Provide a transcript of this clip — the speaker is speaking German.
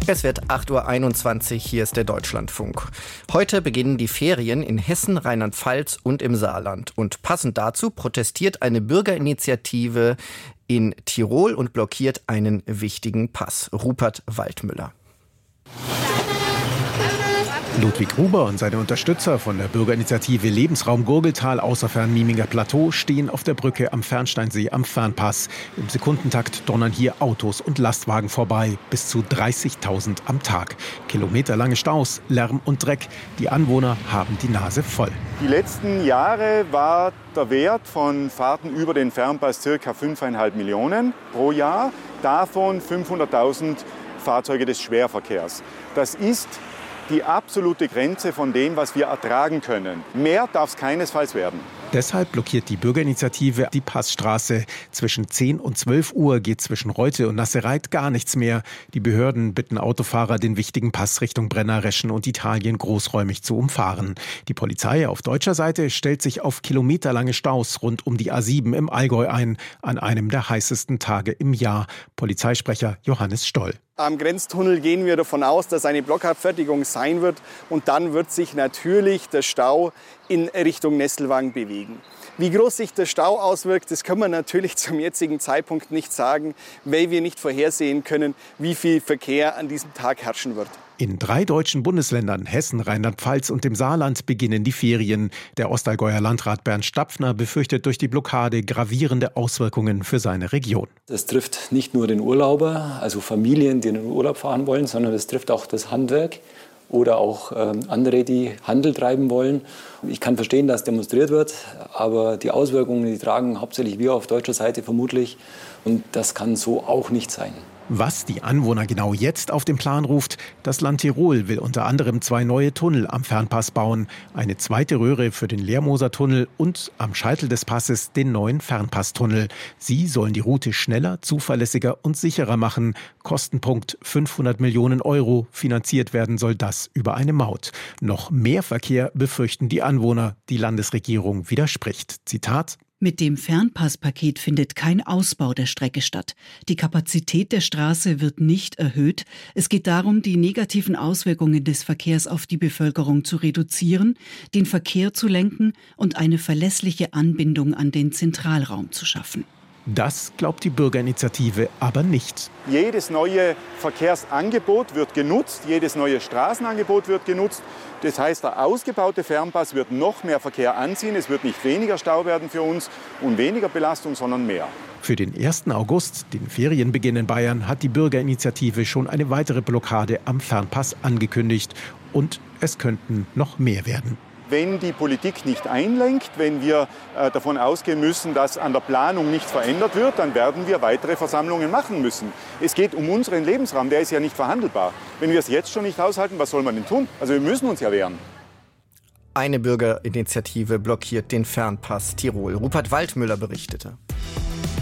Es wird 8:21 Uhr, hier ist der Deutschlandfunk. Heute beginnen die Ferien in Hessen, Rheinland-Pfalz und im Saarland. Und passend dazu protestiert eine Bürgerinitiative in Tirol und blockiert einen wichtigen Pass. Rupert Waldmüller. Ludwig Gruber und seine Unterstützer von der Bürgerinitiative Lebensraum Gurgeltal außer Fernmieminger Plateau stehen auf der Brücke am Fernsteinsee am Fernpass. Im Sekundentakt donnern hier Autos und Lastwagen vorbei, bis zu 30.000 am Tag. Kilometerlange Staus, Lärm und Dreck. Die Anwohner haben die Nase voll. Die letzten Jahre war der Wert von Fahrten über den Fernpass ca. 5,5 Millionen pro Jahr. Davon 500.000 Fahrzeuge des Schwerverkehrs. Das ist die absolute Grenze von dem, was wir ertragen können. Mehr darf es keinesfalls werden. Deshalb blockiert die Bürgerinitiative die Passstraße. Zwischen 10 und 12 Uhr geht zwischen Reute und Nassereit gar nichts mehr. Die Behörden bitten Autofahrer, den wichtigen Pass Richtung Brenner, Reschen und Italien großräumig zu umfahren. Die Polizei auf deutscher Seite stellt sich auf kilometerlange Staus rund um die A7 im Allgäu ein, an einem der heißesten Tage im Jahr. Polizeisprecher Johannes Stoll. Am Grenztunnel gehen wir davon aus, dass eine Blockabfertigung sein wird und dann wird sich natürlich der Stau in Richtung Nesselwang bewegen. Wie groß sich der Stau auswirkt, das können wir natürlich zum jetzigen Zeitpunkt nicht sagen, weil wir nicht vorhersehen können, wie viel Verkehr an diesem Tag herrschen wird. In 3 deutschen Bundesländern, Hessen, Rheinland-Pfalz und dem Saarland, beginnen die Ferien. Der Ostallgäuer Landrat Bernd Stapfner befürchtet durch die Blockade gravierende Auswirkungen für seine Region. Das trifft nicht nur den Urlauber, also Familien, die in den Urlaub fahren wollen, sondern es trifft auch das Handwerk oder auch andere, die Handel treiben wollen. Ich kann verstehen, dass demonstriert wird, aber die Auswirkungen, die tragen hauptsächlich wir auf deutscher Seite vermutlich. Und das kann so auch nicht sein. Was die Anwohner genau jetzt auf den Plan ruft, das Land Tirol will unter anderem 2 neue Tunnel am Fernpass bauen, eine zweite Röhre für den Lermoser-Tunnel und am Scheitel des Passes den neuen Fernpasstunnel. Sie sollen die Route schneller, zuverlässiger und sicherer machen. Kostenpunkt 500 Millionen Euro. Finanziert werden soll das über eine Maut. Noch mehr Verkehr befürchten die Anwohner. Die Landesregierung widerspricht. Zitat: Mit dem Fernpasspaket findet kein Ausbau der Strecke statt. Die Kapazität der Straße wird nicht erhöht. Es geht darum, die negativen Auswirkungen des Verkehrs auf die Bevölkerung zu reduzieren, den Verkehr zu lenken und eine verlässliche Anbindung an den Zentralraum zu schaffen. Das glaubt die Bürgerinitiative aber nicht. Jedes neue Verkehrsangebot wird genutzt, jedes neue Straßenangebot wird genutzt. Das heißt, der ausgebaute Fernpass wird noch mehr Verkehr anziehen. Es wird nicht weniger Stau werden für uns und weniger Belastung, sondern mehr. Für den 1. August, den Ferienbeginn in Bayern, hat die Bürgerinitiative schon eine weitere Blockade am Fernpass angekündigt. Und es könnten noch mehr werden. Wenn die Politik nicht einlenkt, wenn wir davon ausgehen müssen, dass an der Planung nichts verändert wird, dann werden wir weitere Versammlungen machen müssen. Es geht um unseren Lebensraum, der ist ja nicht verhandelbar. Wenn wir es jetzt schon nicht aushalten, was soll man denn tun? Also wir müssen uns ja wehren. Eine Bürgerinitiative blockiert den Fernpass Tirol. Rupert Waldmüller berichtete.